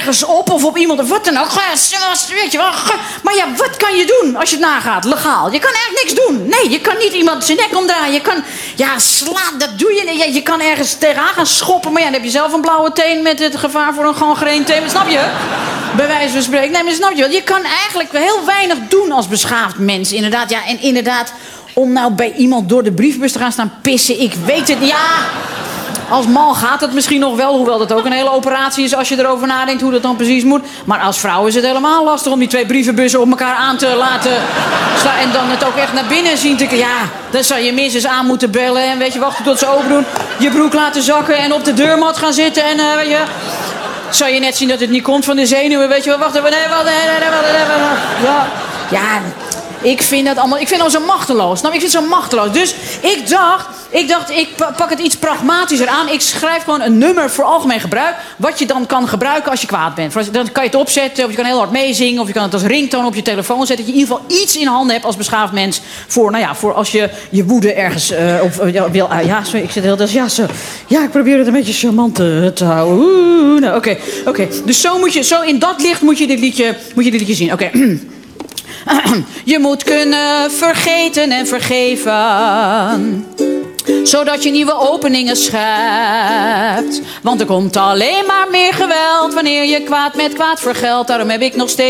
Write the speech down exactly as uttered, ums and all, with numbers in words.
ergens op of op iemand of wat dan ook. Weet je wel. Maar ja, wat kan je doen als je het nagaat, legaal? Je kan eigenlijk niks doen. Nee, je kan niet iemand zijn nek omdraaien. Je kan, ja, slaan, dat doe je niet. Je kan ergens tegenaan gaan schoppen. Maar ja, dan heb je zelf een blauwe teen met het gevaar voor een gangreen teen. Snap je? Bij wijze van spreken. Nee, maar snap je wel? Je kan eigenlijk heel weinig doen als beschaafd mens. Inderdaad, ja, en inderdaad, om nou bij iemand door de brievenbus te gaan staan pissen, ik weet het niet. Ja, als man gaat het misschien nog wel, hoewel dat ook een hele operatie is als je erover nadenkt hoe dat dan precies moet. Maar als vrouw is het helemaal lastig om die twee brievenbussen op elkaar aan te laten staan en dan het ook echt naar binnen zien te... Ja, dan zou je minstens aan moeten bellen en weet je, wachten tot ze open doen, je broek laten zakken en op de deurmat gaan zitten en uh, weet je... Zou je net zien dat het niet komt van de zenuwen, weet je wel. Wacht even, nee, wacht, nee, nee, nee, nee, nee, nee. Ja, ja, ik vind dat allemaal, ik vind dat zo machteloos. Nou, ik vind het zo machteloos. Dus ik dacht, ik dacht, ik pak het iets pragmatischer aan. Ik schrijf gewoon een nummer voor algemeen gebruik, wat je dan kan gebruiken als je kwaad bent. Dan kan je het opzetten, of je kan heel hard meezingen, of je kan het als ringtoon op je telefoon zetten. Dat je in ieder geval iets in handen hebt als beschaafd mens voor, nou ja, voor als je je woede ergens uh, op, uh, wil. Uh, ja, sorry, ik zit heel dus ja, zo. Ja, ik probeer het een beetje charmant uh, te houden. Oeh, nou, oké, okay, oké. Okay. Dus zo moet je, zo in dat licht moet je dit liedje, moet je dit liedje zien. Oké. Okay. Je moet kunnen vergeten en vergeven, zodat je nieuwe openingen schept. Want er komt alleen maar meer geweld wanneer je kwaad met kwaad vergeldt. Daarom heb ik nog steeds